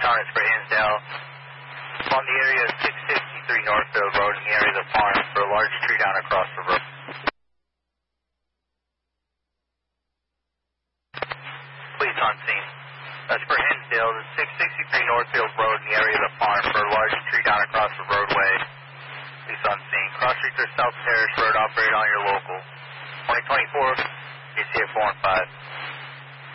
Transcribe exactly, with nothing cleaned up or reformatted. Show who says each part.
Speaker 1: Recon is for Hinsdale. On the area of six sixty-three Northfield Road in the area of the farm for a large tree down across the road. Police on scene. That's for Hinsdale, the six sixty-three Northfield Road in the area of the farm for a large tree down across the roadway. Police on scene. Cross streets are South Terrace Road, operate on your local. twenty twenty-four, A C F four and five.